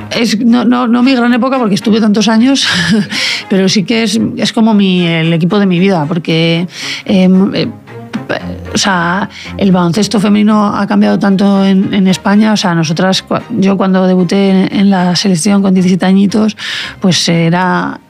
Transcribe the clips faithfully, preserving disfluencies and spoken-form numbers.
Es, no, no, no mi gran época porque estuve tantos años, pero sí que es, es como mi, el equipo de mi vida, porque eh, eh, o sea, el baloncesto femenino ha cambiado tanto en, en España. O sea, nosotras, yo cuando debuté en, en la selección con diecisiete añitos, pues era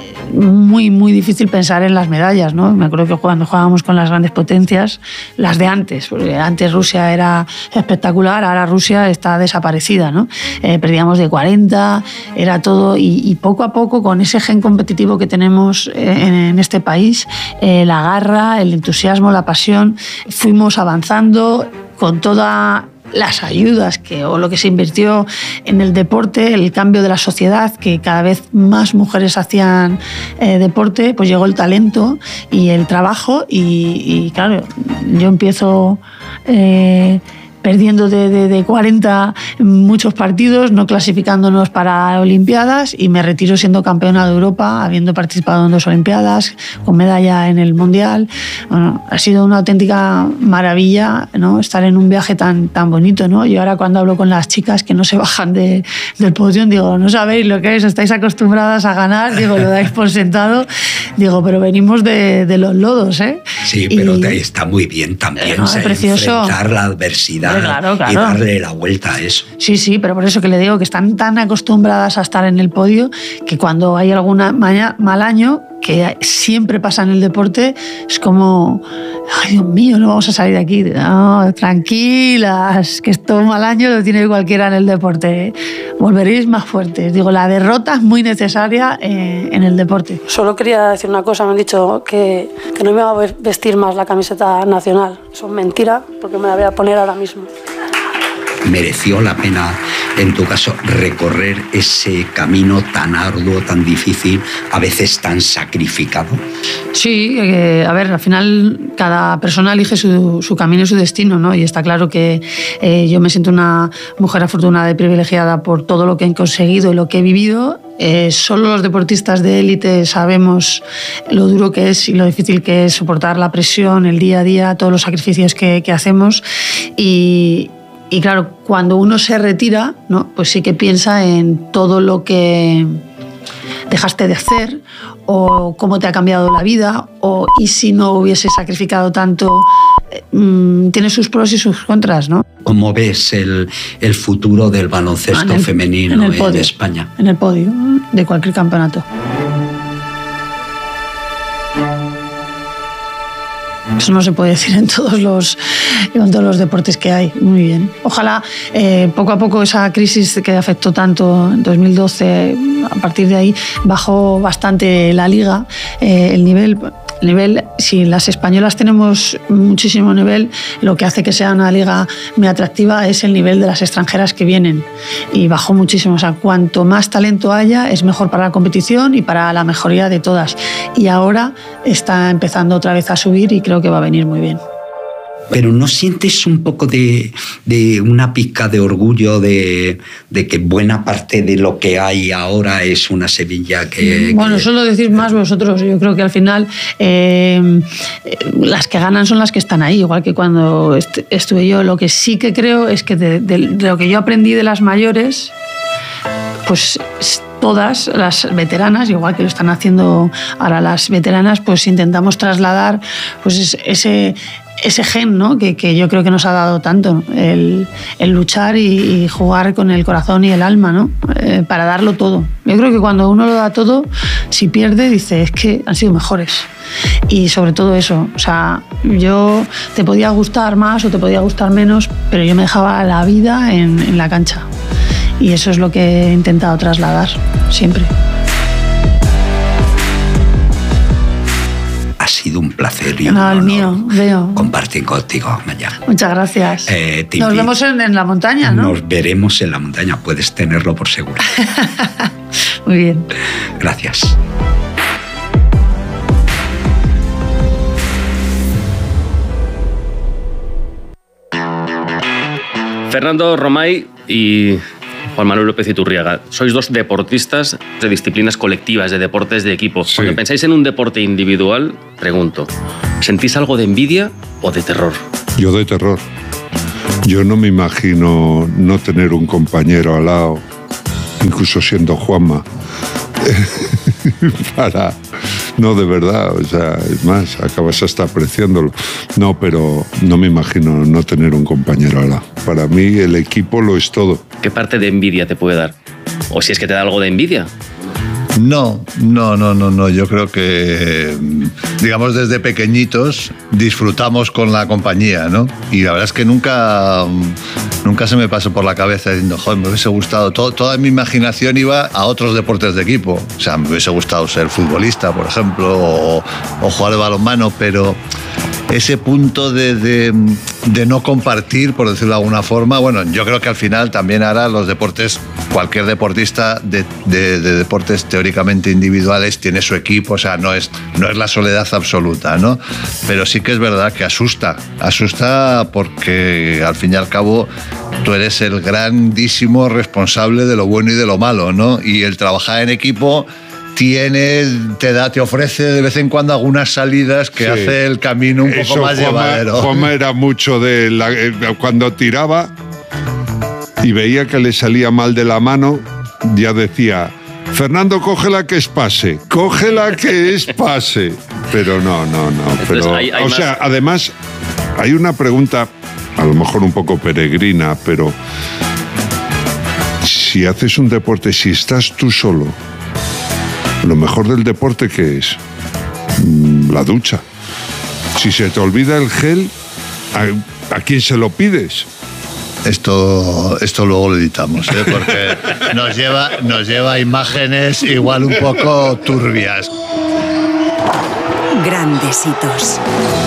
muy, muy difícil pensar en las medallas, ¿no? Me acuerdo que cuando jugábamos con las grandes potencias, las de antes, porque antes Rusia era espectacular, ahora Rusia está desaparecida, ¿no? Eh, perdíamos de cuarenta, era todo, y, y poco a poco, con ese gen competitivo que tenemos en, en este país, eh, la garra, el entusiasmo, la pasión, fuimos avanzando con toda las ayudas que, o lo que se invirtió en el deporte, el cambio de la sociedad, que cada vez más mujeres hacían eh, deporte, pues llegó el talento y el trabajo y, y claro, yo empiezo eh, perdiendo de, de, de cuarenta muchos partidos, no clasificándonos para Olimpiadas, y me retiro siendo campeona de Europa, habiendo participado en dos Olimpiadas, con medalla en el Mundial. Bueno, ha sido una auténtica maravilla, ¿no? Estar en un viaje tan, tan bonito, ¿no? Yo ahora cuando hablo con las chicas que no se bajan de, del podio, digo, no sabéis lo que es, estáis acostumbradas a ganar, digo, lo dais por sentado, digo, pero venimos de, de los lodos, ¿eh? Sí, pero y, está muy bien también, no, es precioso. Enfrentar la adversidad. Claro, claro. Y darle la vuelta a eso. Sí, sí, pero por eso que le digo que están tan acostumbradas a estar en el podio que cuando hay algún mal año, que siempre pasa en el deporte, es como, ay, Dios mío, no vamos a salir de aquí. No, tranquilas, que esto mal año lo tiene cualquiera en el deporte. Volveréis más fuertes. Digo, la derrota es muy necesaria eh, en el deporte. Solo quería decir una cosa, me han dicho que, que no me va a vestir más la camiseta nacional. Eso es mentira, porque me la voy a poner ahora mismo. ¿Mereció la pena, en tu caso, recorrer ese camino tan arduo, tan difícil, a veces tan sacrificado? Sí, eh, a ver, al final cada persona elige su, su camino y su destino, ¿no? Y está claro que eh, yo me siento una mujer afortunada y privilegiada por todo lo que he conseguido y lo que he vivido. Eh, solo los deportistas de élite sabemos lo duro que es y lo difícil que es soportar la presión, el día a día, todos los sacrificios que, que hacemos. Y, y claro, cuando uno se retira, ¿no? Pues sí que piensa en todo lo que dejaste de hacer, o cómo te ha cambiado la vida, o y si no hubiese sacrificado tanto. Eh, tiene sus pros y sus contras, ¿no? ¿Cómo ves el, el futuro del baloncesto en el, femenino en, el podio, en España? En el podio de cualquier campeonato. Eso no se puede decir en todos los, en todos los deportes que hay. Muy bien. Ojalá eh, poco a poco esa crisis que afectó tanto en dos mil doce, a partir de ahí bajó bastante la liga, eh, el nivel... El nivel, si las españolas tenemos muchísimo nivel, lo que hace que sea una liga muy atractiva es el nivel de las extranjeras que vienen, y bajó muchísimo. O sea, cuanto más talento haya, es mejor para la competición y para la mejoría de todas. Y ahora está empezando otra vez a subir y creo que va a venir muy bien. Pero ¿no sientes un poco de, de una pizca de orgullo de, de que buena parte de lo que hay ahora es una Sevilla que... Bueno, que... eso lo decís más vosotros. Yo creo que al final eh, las que ganan son las que están ahí, igual que cuando est- estuve yo. Lo que sí que creo es que de, de, de lo que yo aprendí de las mayores, pues todas las veteranas, igual que lo están haciendo ahora las veteranas, pues intentamos trasladar pues ese... ese gen, ¿no? que, que yo creo que nos ha dado tanto, el, el luchar y, y jugar con el corazón y el alma, ¿no? Eh, para darlo todo. Yo creo que cuando uno lo da todo, si pierde, dice, es que han sido mejores. Y sobre todo eso, o sea, yo te podía gustar más o te podía gustar menos, pero yo me dejaba la vida en, en la cancha. Y eso es lo que he intentado trasladar siempre. Ha sido un placer y un honor el mío, veo. compartir contigo mañana. Muchas gracias. Eh, nos vemos en, en la montaña, ¿no? Nos veremos en la montaña, puedes tenerlo por seguro. Muy bien. Gracias. Fernando Romay y Juan Manuel López Iturriaga, sois dos deportistas de disciplinas colectivas, de deportes de equipo. Sí. Cuando pensáis en un deporte individual, pregunto, ¿sentís algo de envidia o de terror? Yo de terror. Yo no me imagino no tener un compañero al lado incluso siendo Juanma. Para... No, de verdad, o sea, es más, acabas hasta apreciándolo. No, pero no me imagino no tener un compañero ala. Para mí el equipo lo es todo. ¿Qué parte de envidia te puede dar? O si es que te da algo de envidia. No, no, no, no, no. Yo creo que, digamos, desde pequeñitos disfrutamos con la compañía, ¿no? Y la verdad es que nunca, nunca se me pasó por la cabeza diciendo, joder, me hubiese gustado. Todo, toda mi imaginación iba a otros deportes de equipo. O sea, me hubiese gustado ser futbolista, por ejemplo, o, o jugar de balonmano, pero ese punto de, de, de no compartir, por decirlo de alguna forma, bueno, yo creo que al final también ahora los deportes, cualquier deportista de, de, de deportes teóricamente individuales tiene su equipo, o sea, no es, no es la soledad absoluta, ¿no? Pero sí que es verdad que asusta, asusta porque al fin y al cabo tú eres el grandísimo responsable de lo bueno y de lo malo, ¿no? Y el trabajar en equipo tiene, te da, te ofrece de vez en cuando algunas salidas que sí. Hace el camino un Eso, poco más Juanma, llevadero. Juanma era mucho de la, eh, cuando tiraba y veía que le salía mal de la mano, ya decía, Fernando, cógela que es pase, cógela que es pase. Pero no, no, no. Entonces, pero, hay, hay o más... sea, además, hay una pregunta, a lo mejor un poco peregrina, pero si haces un deporte, si estás tú solo, lo mejor del deporte, ¿qué es? La ducha. Si se te olvida el gel, ¿a, a quién se lo pides? Esto, esto luego lo editamos, ¿eh? Porque nos lleva, nos lleva a imágenes igual un poco turbias. Grandes hitos.